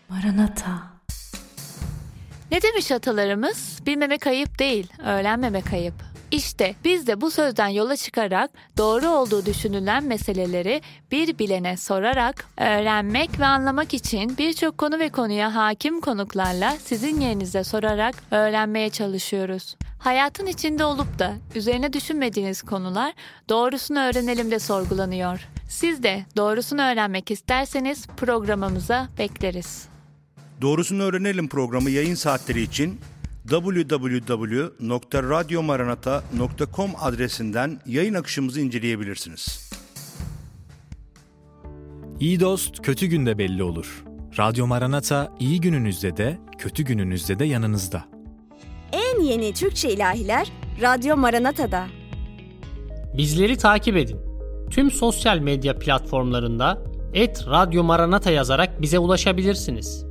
Maranata. Ne demiş atalarımız? Bilmemek ayıp değil, öğrenmemek ayıp. İşte biz de bu sözden yola çıkarak doğru olduğu düşünülen meseleleri bir bilene sorarak öğrenmek ve anlamak için birçok konu ve konuya hakim konuklarla sizin yerinizde sorarak öğrenmeye çalışıyoruz. Hayatın içinde olup da üzerine düşünmediğiniz konular doğrusunu öğrenelim de sorgulanıyor. Siz de doğrusunu öğrenmek isterseniz programımıza bekleriz. Doğrusunu Öğrenelim programı yayın saatleri için www.radyomaranata.com adresinden yayın akışımızı inceleyebilirsiniz. İyi dost kötü günde belli olur. Radyo Maranata iyi gününüzde de kötü gününüzde de yanınızda. En yeni Türkçe ilahiler Radyo Maranata'da. Bizleri takip edin. Tüm sosyal medya platformlarında @Radyo Maranata yazarak bize ulaşabilirsiniz.